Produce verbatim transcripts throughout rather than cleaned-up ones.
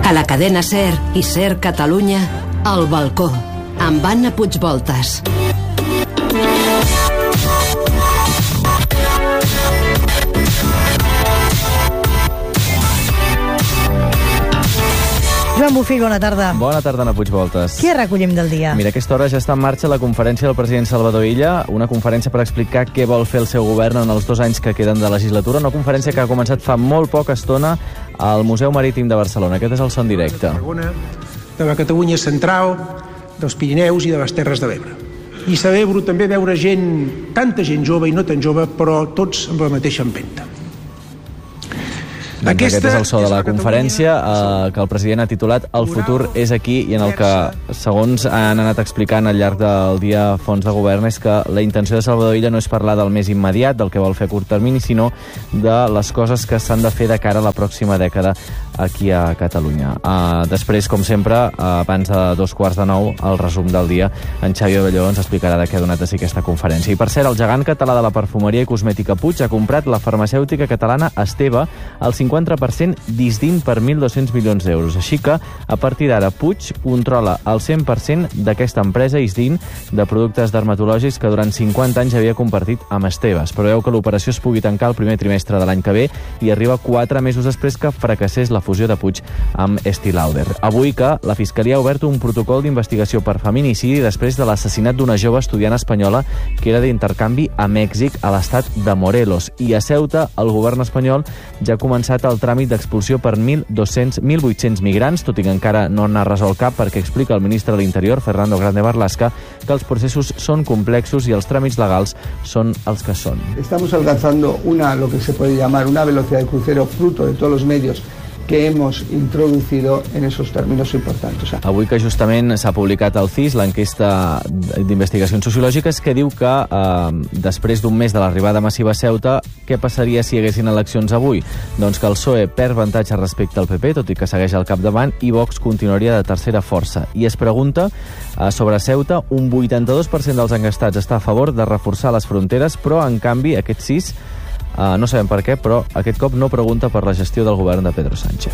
A la cadena SER i SER Catalunya, El Balcó, amb Anna Puigvoltas. Joan Bufí, bona tarda. Bona tarda, Anna Puigvoltas. Què recollim del dia? Mira, a aquesta hora ja està en marxa la conferència del president Salvador Illa, una conferència per explicar què vol fer el seu govern en els dos anys que queden de legislatura, una conferència que ha començat fa molt poca estona al Museu Marítim de Barcelona. Aquest és el son directe. De la Catalunya central, dels Pirineus i de les Terres de l'Ebre. I celebro també veure gent, tanta gent jove i no tan jove, però tots amb la mateixa empenta. Doncs aquest és el so de la conferència eh, que el president ha titulat El futur és aquí, i en el que, segons han anat explicant al llarg del dia fons de govern, és que la intenció de Salvador Illa no és parlar del més immediat, del que vol fer a curt termini, sinó de les coses que s'han de fer de cara a la pròxima dècada aquí a Catalunya. Uh, després, com sempre, uh, abans de dos quarts de nou, el resum del dia, en Xavi Abelló ens explicarà de què ha donat a si aquesta conferència. I per cert, el gegant català de la perfumeria i cosmètica Puig ha comprat la farmacèutica catalana Esteve al cinquanta per cent d'Isdin per mil dos-cents milions d'euros. Així que, a partir d'ara, Puig controla el cent per cent d'aquesta empresa Isdin de productes dermatològics que durant cinquanta anys havia compartit amb Esteve. Es preveu que l'operació es pugui tancar el primer trimestre de l'any que ve i arriba quatre mesos després que fracassés la fusió de Puig amb Estée Lauder. Avui que la Fiscalia ha obert un protocol d'investigació per feminicidi després de l'assassinat d'una jove estudiant espanyola que era d'intercanvi a Mèxic, a l'estat de Morelos. I a Ceuta, el govern espanyol ja ha començat el tràmit d'expulsió per mil dos-cents mil vuit-cents migrants, tot i que encara no n'ha resolt cap, perquè explica el ministre de l'Interior, Fernando Grande Marlaska, que els processos són complexos i els tràmits legals són els que són. Estamos alcanzando una, lo que se puede llamar una velocidad de crucero fruto de todos los medios que hemos introducido en esos términos importantes. Avui que justament s'ha publicat al C I S l'enquesta d'investigacions sociològiques que diu que eh, després d'un mes de l'arribada massiva a Ceuta, què passaria si hi haguessin eleccions avui? Doncs que el P S O E perd avantatge respecte al P P, tot i que segueix al capdavant, i Vox continuaria de tercera força. I es pregunta eh, sobre Ceuta, un vuitanta-dos per cent dels enquestats està a favor de reforçar les fronteres, però en canvi aquest C I S Uh, no sabem per què, però aquest cop no pregunta per la gestió del govern de Pedro Sánchez.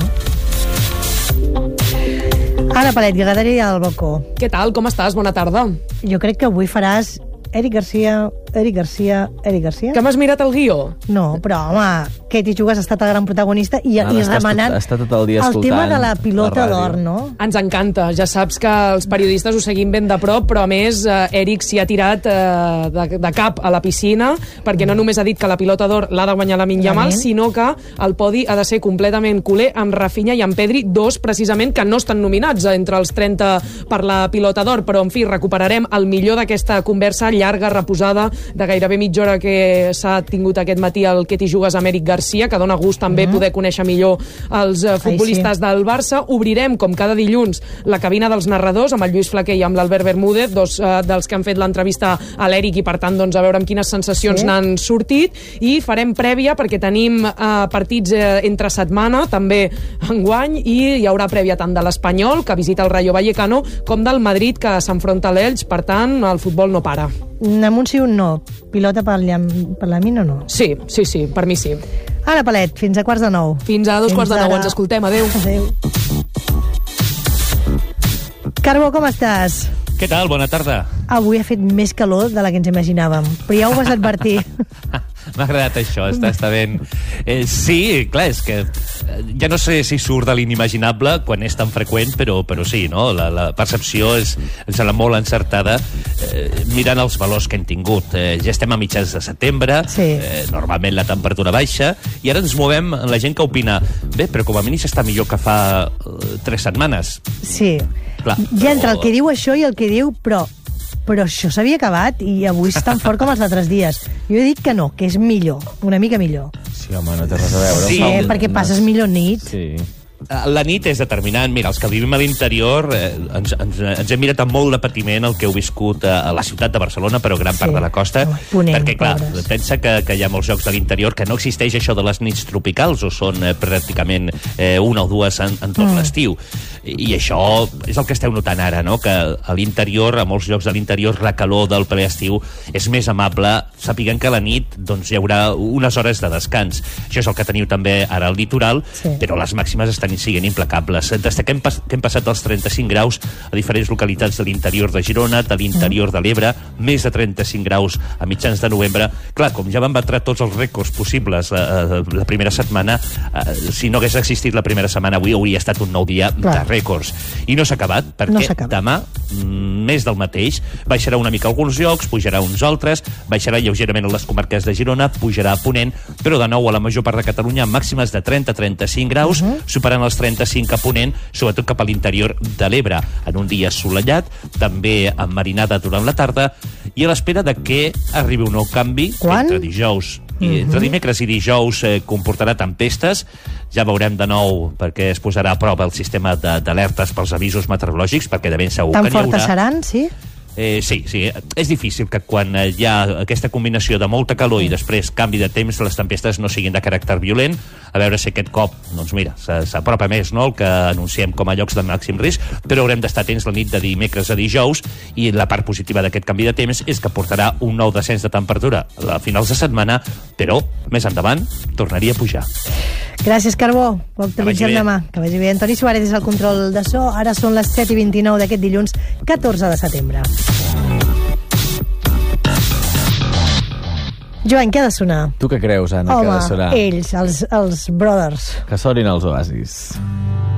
Uh-huh. Anna Palet, Gadaria al Balcó. Què tal? Com estàs? Bona tarda. Jo crec que avui faràs Eric Garcia, Eric Garcia, Eric Garcia. Que m'has mirat el guió? No, però, home, Katie Jugas ha estat el gran protagonista i, ah, i remenant està tot el, dia el tema de la pilota d'or, no? Ens encanta. Ja saps que els periodistes ho seguim ben de prop, però a més, eh, Eric s'hi ha tirat eh, de, de cap a la piscina, perquè no només ha dit que la pilota d'or l'ha de guanyar Lamine Yamal, sinó que el podi ha de ser completament culer amb Rafinha i amb Pedri, dos precisament que no estan nominats entre els trenta per la pilota d'or, però en fi, recuperarem el millor d'aquesta conversa llarga, reposada, de gairebé mitja hora que s'ha tingut aquest matí el Katie Jugas amb Eric Garcia, que dona gust també mm. poder conèixer millor els uh, futbolistes Ai, sí. del Barça. Obrirem, com cada dilluns, la cabina dels narradors amb el Lluís Flaquer i amb l'Albert Bermúdez, dos uh, dels que han fet l'entrevista a l'Eric, i per tant, doncs, a veure amb quines sensacions sí. n'han sortit, i farem prèvia perquè tenim uh, partits uh, entre setmana, també enguany, i hi haurà prèvia tant de l'Espanyol, que visita el Rayo Vallecano, com del Madrid, que s'enfronta a l'Elx. Per tant, el futbol no para. Amb un sí un no. Pilota per la, per la mina o no? Sí, sí, sí, per mi sí. Anna Palet, fins a quarts de nou. Fins a dos fins quarts de nou, ara. Ens escoltem. Adéu. Adéu. Carbó, com estàs? Què tal? Bona tarda. Avui ha fet més calor de la que ens imaginàvem, però ja ho vas advertir. M'ha agradat això, està, està ben... Eh, sí, clar, és que ja no sé si surt de l'inimaginable quan és tan freqüent, però, però sí, no? La, la percepció és, em sembla molt encertada eh, mirant els valors que hem tingut. Eh, ja estem a mitjans de setembre, sí. eh, normalment la temperatura baixa, i ara ens movem en la gent que opina bé, però com a mínim està millor que fa eh, tres setmanes. Sí. Clar, ja entre però... el que diu això i el que diu però... però això s'havia acabat i avui és tan fort com els altres dies. Jo he dit que no, que és millor, una mica millor. Sí, home, no té res a veure. Sí, sí perquè passes millor nit. Sí. La nit és determinant. Mira, els que vivim a l'interior eh, ens, ens, ens hem mirat amb molt de patiment el que heu viscut a, a la ciutat de Barcelona, però gran part sí. de la costa, oh, ponent, perquè, clar, pobres. pensa que, que hi ha molts llocs de l'interior que no existeix això de les nits tropicals, o són eh, pràcticament eh, una o dues en, en tot mm. l'estiu. I això és el que esteu notant ara, no? Que a l'interior, a molts llocs de l'interior, la calor del ple estiu és més amable, sapiguen que a la nit doncs, hi haurà unes hores de descans. Això és el que teniu també ara al litoral, sí. Però les màximes estan siguent implacables. Destaquem pas, que hem passat dels trenta-cinc graus a diferents localitats de l'interior de Girona, de l'interior de l'Ebre, més de trenta-cinc graus a mitjans de novembre. Clar, com ja van batre tots els rècords possibles eh, la primera setmana, eh, si no hagués existit la primera setmana, avui hauria estat un nou dia Clar. de rècords. I no s'ha acabat, perquè no acabat. demà, més del mateix, baixarà una mica a alguns llocs, pujarà uns altres, baixarà lleugerament a les comarques de Girona, pujarà a Ponent, però de nou a la major part de Catalunya màximes de trenta a trenta-cinc graus, uh -huh. superant els trenta-cinc a Ponent, sobretot cap a l'interior de l'Ebre, en un dia assolellat, també enmarinada durant la tarda, i a l'espera de que arribi un nou canvi Quan? entre dijous i uh-huh. entre dimecres i dijous eh, comportarà tempestes. Ja veurem de nou perquè es posarà a prova el sistema d'alertes pels avisos meteorològics, perquè de ben segur Tan que n'hi haurà. Tan fortes seran, sí? Eh, sí, sí. És difícil que quan eh, hi ha aquesta combinació de molta calor i després canvi de temps, les tempestes no siguin de caràcter violent. A veure si aquest cop, doncs mira, s'apropa més, no?, el que anunciem com a llocs de màxim risc, però haurem d'estar atents la nit de dimecres a dijous, i la part positiva d'aquest canvi de temps és que portarà un nou descens de temperatura a finals de setmana, però més endavant tornaria a pujar. Gràcies, Carbó. Ho actualitzem demà. Que vagi bé. Antoni Suárez és el control de so. Ara són les set i vint-i-nou d'aquest dilluns, catorze de setembre. Joan, què ha de sonar? Tu què creus, Anna, Home, que ha de sonar? ells, els, els Brothers. Que sonin els Oasis.